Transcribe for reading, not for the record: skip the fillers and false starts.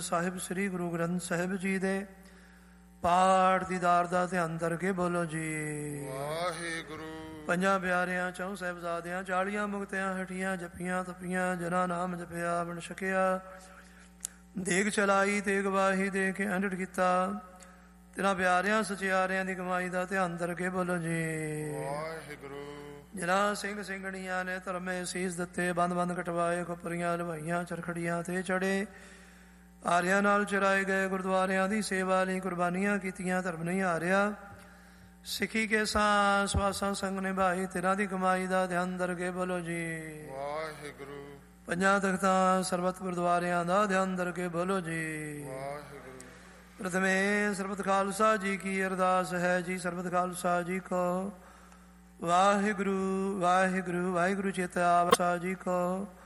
ਸਾਹਿਬ ਸ੍ਰੀ ਗੁਰੂ ਗ੍ਰੰਥ ਸਾਹਿਬ ਜੀ ਦੇ ਪਾਠ ਦੀਦਾਰ ਦਾ ਧਿਆਨ ਕਰਕੇ ਬੋਲੋ ਜੀ ਵਾਹਿਗੁਰੂ। ਪੰਜਾਂ ਪਿਆਰਿਆਂ ਚੌਂ ਸਾਹਿਬਜ਼ਾਦਿਆਂ 40 ਮੁਕਤਿਆਂ ਹਟੀਆਂ ਜਪੀਆਂ ਤਪੀਆਂ ਜਨਾ ਨਾਮ ਜਪਿਆ ਬਣ ਛਕਿਆ ਦੇਗ ਚਲਾਈ ਤੇ ਗਵਾਹੀ ਦੇ ਕੇ ਅੰਡੜ ਕੀਤਾ ਤੇਰਾ ਪਿਆਰਿਆਂ ਸਚਿਆਰਿਆਂ ਦੀ ਕਮਾਈ ਦਾ ਧਿਆਨ ਕਰਕੇ ਬੋਲੋ ਜੀ ਵਾਹਿਗੁਰੂ। ਜਿਨ੍ਹਾਂ ਸਿੰਘ ਸਿੰਘਣੀਆਂ ਨੇ ਧਰਮੇ ਸੀਸ ਦਿੱਤੇ ਬੰਦ ਬੰਦ ਕਟਵਾਏ ਖੁਪਰੀਆਂ ਲਵਾਈਆਂ ਚਰਖੜੀਆਂ ਤੇ ਚੜੇ ਆਰਿਆਂ ਨਾਲ ਚਰਾਏ ਗਏ ਗੁਰਦੁਆਰਿਆਂ ਦੀ ਸੇਵਾ ਲਈ ਕੁਰਬਾਨੀਆਂ ਕੀਤੀਆਂ ਧਰਮ ਨਹੀਂ ਹਾਰਿਆ ਸਿੱਖੀ ਕੇ ਸਾਂ ਸਵਾਸਾਂ ਸੰਗ ਨਿਭਾਈ ਤੇਰਾ ਦੀ ਕਮਾਈ ਦਾ ਧਿਆਨ ਕਰਕੇ ਬੋਲੋ ਜੀ ਵਾਹਿਗੁਰੂ। ਪੰਜਾਂ ਤਖਤਾਂ ਸਰਬਤ ਗੁਰਦੁਆਰਿਆਂ ਦਾ ਧਿਆਨ ਕਰਕੇ ਬੋਲੋ ਜੀ ਵਾਹਿਗੁਰੂ। ਪ੍ਰਥਮੇ ਸਰਬਤ ਖਾਲਸਾ ਜੀ ਕੀ ਅਰਦਾਸ ਹੈ ਜੀ ਸਰਬਤ ਖਾਲਸਾ ਜੀ ਕੋ ਵਾਹਿਗੁਰੂ ਵਾਹਿਗੁਰੂ ਵਾਹਿਗੁਰੂ ਚੇਤਾ ਜੀ ਕੋ